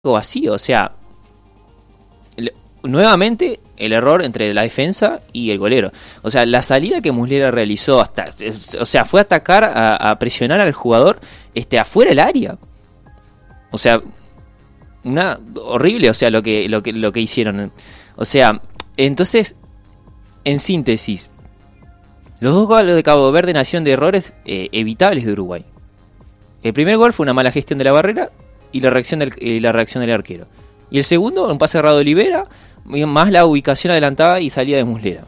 vacío, o sea, nuevamente el error entre la defensa y el golero. O sea, la salida que Muslera realizó fue a atacar, a presionar al jugador afuera del área. O sea, una horrible, o sea, lo que hicieron. O sea, entonces, en síntesis, los dos goles de Cabo Verde nacieron de errores evitables de Uruguay. El primer gol fue una mala gestión de la barrera y la reacción del arquero. Y el segundo, un pase errado de Olivera, más la ubicación adelantada y salida de Muslera.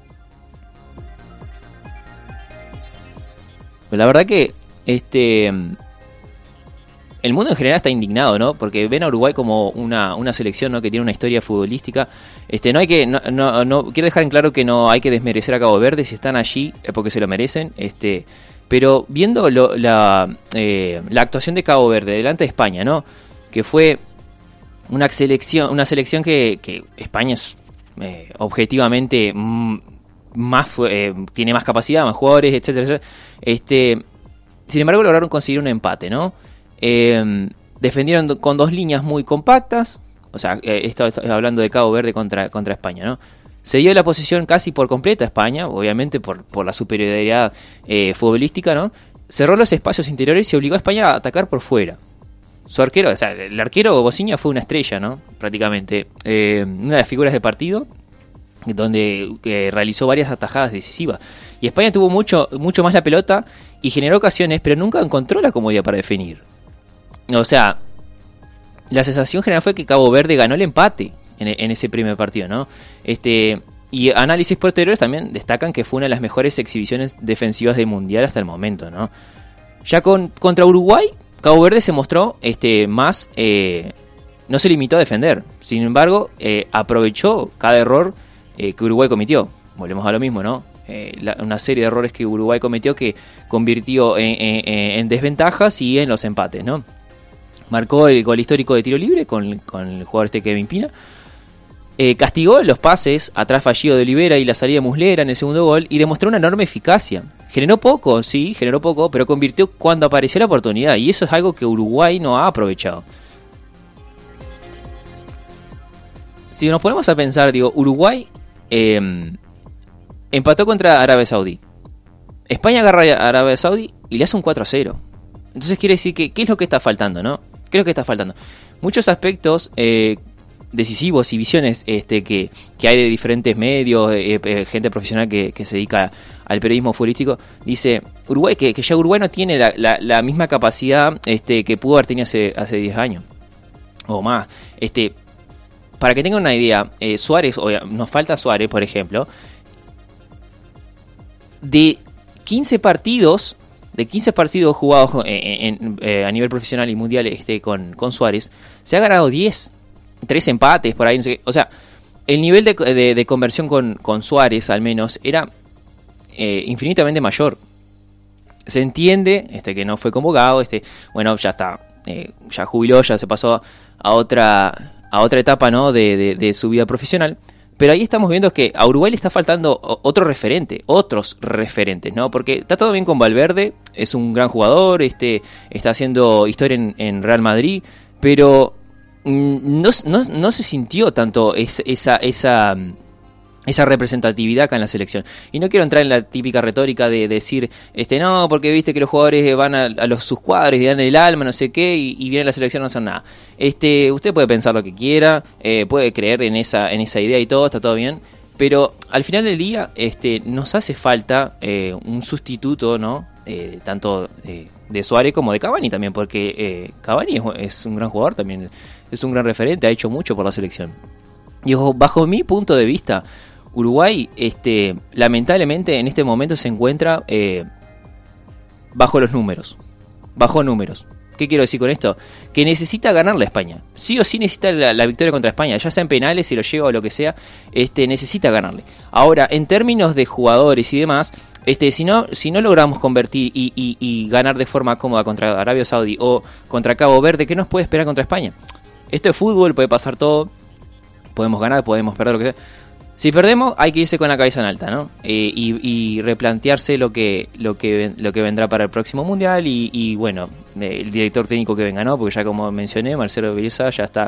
Pero la verdad que el mundo en general está indignado, ¿no? Porque ven a Uruguay como una selección, ¿no?, que tiene una historia futbolística. No quiero dejar en claro que no hay que desmerecer a Cabo Verde. Si están allí es porque se lo merecen. Pero viendo la actuación de Cabo Verde delante de España, ¿no?, que fue una selección que España es objetivamente tiene más capacidad, más jugadores, etcétera, etcétera. Sin embargo, lograron conseguir un empate, ¿no? Defendieron con dos líneas muy compactas. O sea, estoy hablando de Cabo Verde contra España, ¿no? Se dio la posesión casi por completa a España, obviamente por la superioridad futbolística, ¿no? Cerró los espacios interiores y obligó a España a atacar por fuera. Su arquero, o sea, el arquero Bociña fue una estrella, ¿no? Prácticamente. Una de las figuras de partido, donde realizó varias atajadas decisivas. Y España tuvo mucho más la pelota y generó ocasiones, pero nunca encontró la comodidad para definir. O sea, la sensación general fue que Cabo Verde ganó el empate en ese primer partido, ¿no? Y análisis posteriores también destacan que fue una de las mejores exhibiciones defensivas del Mundial hasta el momento, ¿no? Ya contra Uruguay, Cabo Verde se mostró más... no se limitó a defender. Sin embargo, aprovechó cada error que Uruguay cometió. Volvemos a lo mismo, ¿no? Una serie de errores que Uruguay cometió que convirtió en desventajas y en los empates, ¿no? Marcó el gol histórico de tiro libre con el jugador Kevin Pina. Castigó los pases atrás fallido de Olivera y la salida de Muslera en el segundo gol y demostró una enorme eficacia. Generó poco, pero convirtió cuando apareció la oportunidad, y eso es algo que Uruguay no ha aprovechado. Si nos ponemos a pensar, Uruguay empató contra Arabia Saudí. España agarra a Arabia Saudí y le hace un 4-0. Entonces quiere decir que ¿qué es lo que está faltando, no? ¿Qué es lo que está faltando? Muchos aspectos decisivos y visiones que hay de diferentes medios, gente profesional que se dedica al periodismo futbolístico, dice Uruguay que ya Uruguay no tiene la misma capacidad que pudo haber tenido hace 10 años o más. Para que tengan una idea, Suárez, nos falta Suárez, por ejemplo, de 15 partidos jugados a nivel profesional y mundial con Suárez, se ha ganado 10. 3 empates, por ahí, no sé qué. O sea, el nivel de conversión con Suárez, al menos, era infinitamente mayor. Se entiende que no fue convocado, bueno, ya está, ya jubiló, ya se pasó a otra etapa, ¿no?, de su vida profesional. Pero ahí estamos viendo que a Uruguay le está faltando otros referentes, ¿no? Porque está todo bien con Valverde, es un gran jugador, está haciendo historia en Real Madrid, pero no se sintió tanto esa representatividad acá en la selección. Y no quiero entrar en la típica retórica de decir, no, porque viste que los jugadores van a sus cuadros y dan el alma, no sé qué, y viene a la selección y no hacen nada. Usted puede pensar lo que quiera, puede creer en esa idea y todo, está todo bien, pero al final del día nos hace falta un sustituto, ¿no? Tanto de Suárez como de Cavani también, porque Cavani es un gran jugador también, es un gran referente, ha hecho mucho por la selección. Y bajo mi punto de vista, Uruguay lamentablemente en este momento se encuentra bajo números. ¿Qué quiero decir con esto? Que necesita ganarle a España. Sí o sí necesita la victoria contra España, ya sea en penales, si lo lleva o lo que sea, necesita ganarle. Ahora, en términos de jugadores y demás, si no logramos convertir y ganar de forma cómoda contra Arabia Saudí o contra Cabo Verde, ¿qué nos puede esperar contra España? Esto es fútbol, puede pasar todo. Podemos ganar, podemos perder, lo que sea. Si perdemos, hay que irse con la cabeza en alta, ¿no? Y replantearse lo que vendrá para el próximo mundial y bueno, el director técnico que venga, ¿no? Porque ya como mencioné, Marcelo Bielsa ya está